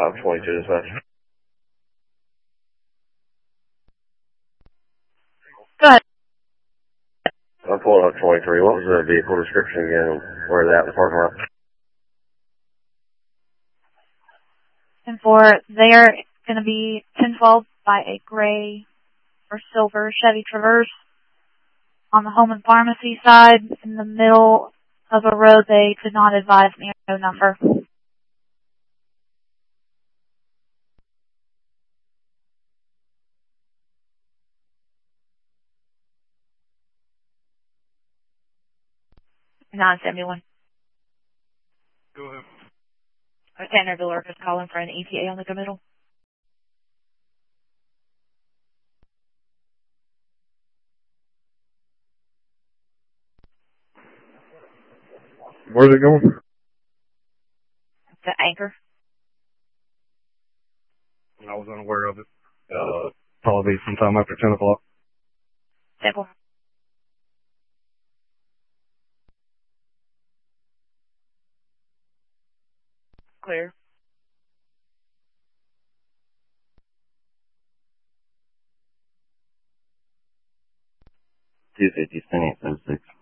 22 dispatch. Go ahead. I'm pulling up 23. What was the vehicle description again? Where is that in the parking lot? And for there, it's going to be 1012 by a gray or silver Chevy Traverse. On the home and pharmacy side, in the middle of a road, they could not advise me no number. $971. Go ahead. Tanner Villard is calling for an ETA on the committal. Where's it going? To Anchor. I was unaware of it. Probably sometime after 10 o'clock. Simple. Clear. 250, 806.